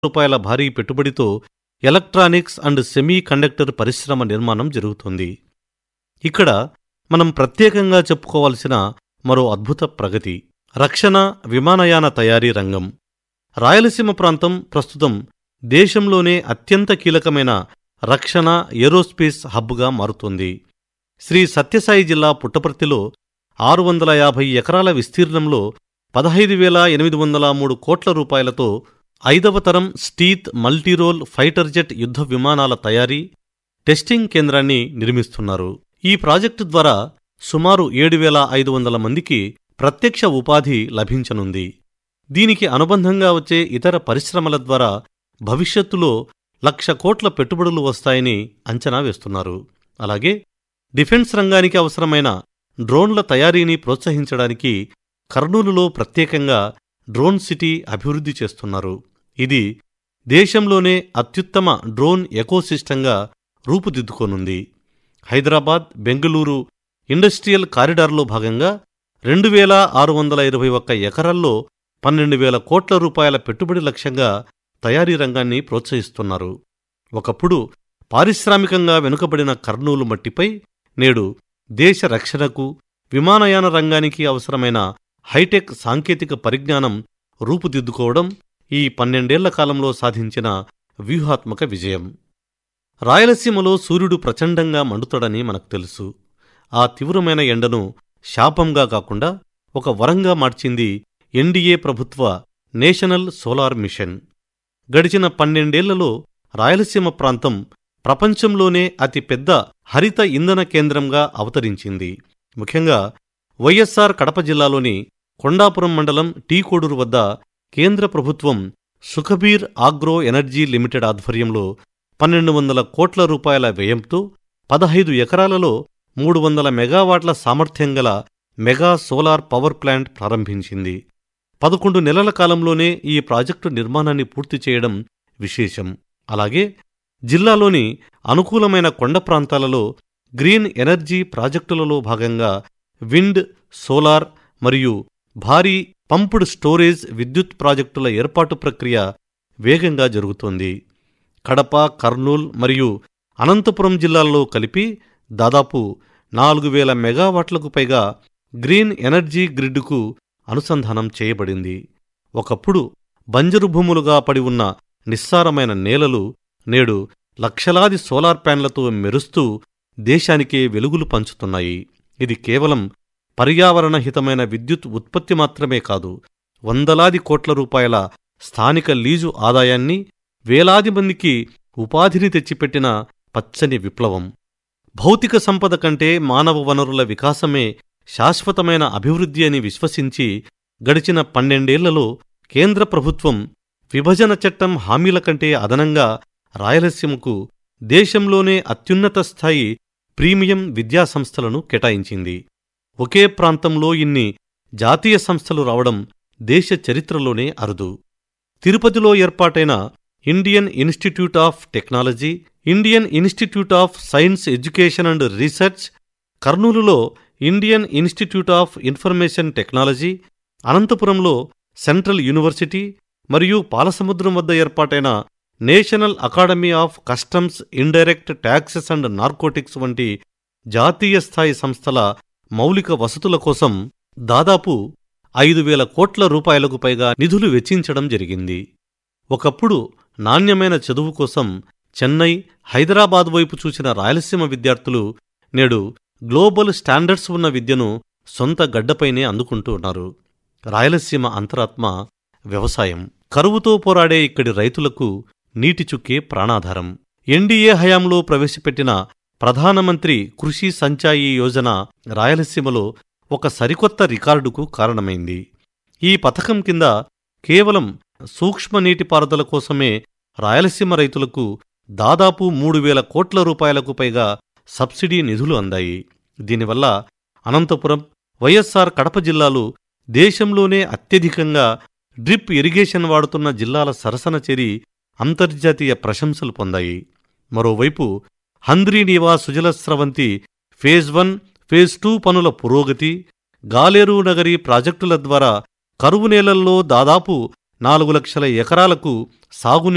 రూపాయల భారీ పెట్టుబడితో ఎలక్ట్రానిక్స్ అండ్ సెమీ కండక్టర్ పరిశ్రమ నిర్మాణం జరుగుతోంది. ఇక్కడ మనం ప్రత్యేకంగా చెప్పుకోవాల్సిన మరో అద్భుత ప్రగతి రక్షణ విమానయాన తయారీ రంగం. రాయలసీమ ప్రాంతం ప్రస్తుతం దేశంలోనే అత్యంత కీలకమైన రక్షణ ఏరోస్పేస్ హబ్గా మారుతోంది. శ్రీ సత్యసాయి జిల్లా పుట్టపర్తిలో 650 ఎకరాల విస్తీర్ణంలో 15,803 కోట్ల రూపాయలతో 5వ తరం స్టీత్ మల్టీరోల్ ఫైటర్ జెట్ యుద్ధ విమానాల తయారీ, టెస్టింగ్ కేంద్రాన్ని నిర్మిస్తున్నారు. ఈ ప్రాజెక్టు ద్వారా సుమారు 7,500 మందికి ప్రత్యక్ష ఉపాధి లభించనుంది. దీనికి అనుబంధంగా వచ్చే ఇతర పరిశ్రమల ద్వారా భవిష్యత్తులో 1,00,000 కోట్ల పెట్టుబడులు వస్తాయని అంచనా వేస్తున్నారు. అలాగే డిఫెన్స్ రంగానికి అవసరమైన డ్రోన్ల తయారీని ప్రోత్సహించడానికి కర్నూలులో ప్రత్యేకంగా డ్రోన్ సిటీ అభివృద్ధి చేస్తున్నారు. ఇది దేశంలోనే అత్యుత్తమ డ్రోన్ ఎకోసిస్టంగా రూపుదిద్దుకోనుంది. హైదరాబాద్ బెంగళూరు ఇండస్ట్రియల్ కారిడార్లో భాగంగా 2,621 ఎకరాల్లో 12,000 కోట్ల రూపాయల పెట్టుబడి లక్ష్యంగా తయారీ రంగాన్ని ప్రోత్సహిస్తున్నారు. ఒకప్పుడు పారిశ్రామికంగా వెనుకబడిన కర్నూలు మట్టిపై నేడు దేశ రక్షణకు, విమానయాన రంగానికి అవసరమైన హైటెక్ సాంకేతిక పరిజ్ఞానం రూపుదిద్దుకోవడం ఈ 12 ఏళ్ల కాలంలో సాధించిన వ్యూహాత్మక విజయం. రాయలసీమలో సూర్యుడు ప్రచండంగా మండుతాడని మనకు తెలుసు. ఆ తీవ్రమైన ఎండను శాపంగా కాకుండా ఒక వరంగా మార్చింది ఎన్డీఏ ప్రభుత్వ నేషనల్ సోలార్ మిషన్. గడిచిన 12 ఏళ్లలో రాయలసీమ ప్రాంతం ప్రపంచంలోనే అతిపెద్ద హరిత ఇంధన కేంద్రంగా అవతరించింది. ముఖ్యంగా వైఎస్సార్ కడప జిల్లాలోని కొండాపురం మండలం టీ కోడూరు వద్ద కేంద్ర ప్రభుత్వం సుఖబీర్ ఆగ్రో ఎనర్జీ లిమిటెడ్ ఆధ్వర్యంలో 1,200 కోట్ల రూపాయల వ్యయంతో 15 ఎకరాలలో 300 మెగావాట్ల సామర్థ్యం గల మెగా సోలార్ పవర్ ప్లాంట్ ప్రారంభించింది. 11 నెలల కాలంలోనే ఈ ప్రాజెక్టు నిర్మాణాన్ని పూర్తి చేయడం విశేషం. అలాగే జిల్లాలోని అనుకూలమైన కొండ ప్రాంతాలలో గ్రీన్ ఎనర్జీ ప్రాజెక్టులలో భాగంగా విండ్, సోలార్ మరియు భారీ పంప్డ్ స్టోరేజ్ విద్యుత్ ప్రాజెక్టుల ఏర్పాటు ప్రక్రియ వేగంగా జరుగుతోంది. కడప, కర్నూల్ మరియు అనంతపురం జిల్లాల్లో కలిపి దాదాపు 4,000 మెగావాట్లకు పైగా గ్రీన్ ఎనర్జీ గ్రిడ్కు అనుసంధానం చేయబడింది. ఒకప్పుడు బంజరు భూములుగా పడి ఉన్న నిస్సారమైన నేలలు నేడు లక్షలాది సోలార్ ప్యాన్లతో మెరుస్తూ దేశానికే వెలుగులు పంచుతున్నాయి. ఇది కేవలం పర్యావరణహితమైన విద్యుత్ ఉత్పత్తి మాత్రమే కాదు, వందలాది కోట్ల రూపాయల స్థానిక లీజు ఆదాయాన్ని, వేలాది మందికి ఉపాధిని తెచ్చిపెట్టిన పచ్చని విప్లవం. భౌతిక సంపద కంటే మానవ వనరుల వికాసమే శాశ్వతమైన అభివృద్ధి అని విశ్వసించి గడిచిన 12 ఏళ్లలో కేంద్ర ప్రభుత్వం విభజన చట్టం హామీల కంటే అదనంగా రాయలసీమకు దేశంలోనే అత్యున్నత స్థాయి ప్రీమియం విద్యాసంస్థలను కేటాయించింది. ఒకే ప్రాంతంలో ఇన్ని జాతీయ సంస్థలు రావడం దేశ చరిత్రలోనే అరుదు. తిరుపతిలో ఏర్పాటైన Indian institute of technology, Indian institute of science education and research, కర్నూలులో Indian institute of information technology, అనంతపురంలో సెంట్రల్ యూనివర్సిటీ మరియు పాలసముద్రం వద్ద ఏర్పాటైన national academy of customs, indirect taxes and narcotics వంటి జాతీయ స్థాయి సంస్థల మౌలిక వసతుల కోసం దాదాపు 5,000 కోట్ల రూపాయలకు పైగా నిధులు వెచ్చించడం జరిగింది. ఒకప్పుడు నాణ్యమైన చదువు కోసం చెన్నై, హైదరాబాద్ వైపు చూసిన రాయలసీమ విద్యార్థులు నేడు గ్లోబల్ స్టాండర్డ్స్ ఉన్న విద్యను సొంత గడ్డపైనే అందుకుంటున్నారు. రాయలసీమ అంతరాత్మ వ్యవసాయం. కరువుతో పోరాడే ఇక్కడి రైతులకు నీటి చుక్కే ప్రాణాధారం. ఎన్డీఏ హయాంలో ప్రవేశపెట్టిన ప్రధానమంత్రి కృషి సంచాయి యోజన రాయలసీమలో ఒక సరికొత్త రికార్డుకు కారణమైంది. ఈ పథకం కింద కేవలం సూక్ష్మ నీటిపారుదల కోసమే రాయలసీమ రైతులకు దాదాపు 3,000 కోట్ల రూపాయలకు పైగా సబ్సిడీ నిధులు అందాయి. దీనివల్ల అనంతపురం, వైఎస్సార్ కడప జిల్లాలు దేశంలోనే అత్యధికంగా డ్రిప్ ఇరిగేషన్ వాడుతున్న జిల్లాల సరసన చేరి అంతర్జాతీయ ప్రశంసలు పొందాయి. మరోవైపు హంద్రీనీవా సుజల స్రవంతి ఫేజ్ 1, ఫేజ్ 2 పనుల పురోగతి, గాలేరు నగరి ప్రాజెక్టుల ద్వారా కరువు నేలల్లో దాదాపు 4 లక్షల ఎకరాలకు సాగునీరు